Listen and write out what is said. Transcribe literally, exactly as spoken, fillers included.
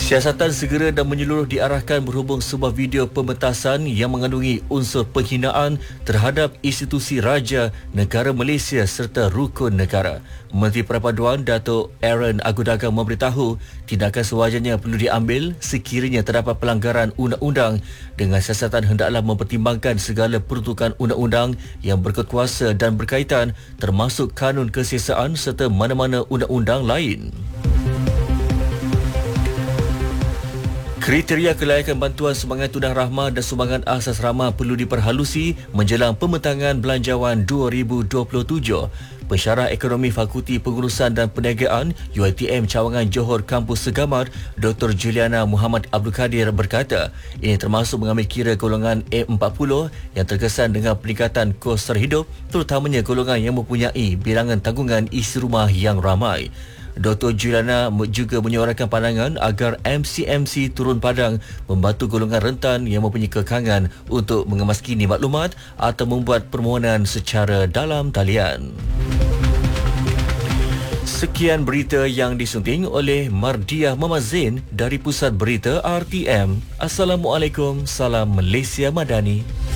Siasatan segera dan menyeluruh diarahkan berhubung sebuah video pementasan yang mengandungi unsur penghinaan terhadap institusi raja negara Malaysia serta rukun negara. Menteri Perpaduan Datuk Aaron Agudagang memberitahu tindakan sewajarnya perlu diambil sekiranya terdapat pelanggaran undang-undang dengan siasatan hendaklah mempertimbangkan segala peruntukan undang-undang yang berkuasa dan berkaitan termasuk kanun kesiasaan serta mana-mana undang-undang lain. Kriteria kelayakan bantuan sumbangan tunang rahmah dan sumbangan asas rahmah perlu diperhalusi menjelang pembentangan belanjawan dua ribu dua puluh tujuh. Pensyarah Ekonomi Fakulti Pengurusan dan Perniagaan U I T M Cawangan Johor Kampus Segamar, Doktor Juliana Muhammad Abdul Kadir berkata, ini termasuk mengambil kira golongan A empat puluh yang terkesan dengan peningkatan kos terhidup, terutamanya golongan yang mempunyai bilangan tanggungan isi rumah yang ramai. Doktor Juliana juga menyuarakan pandangan agar M C M C turun padang membantu golongan rentan yang mempunyai kekangan untuk mengemaskini maklumat atau membuat permohonan secara dalam talian. Sekian berita yang disunting oleh Mardiah Muhammad Zain dari Pusat Berita R T M. Assalamualaikum, salam Malaysia Madani.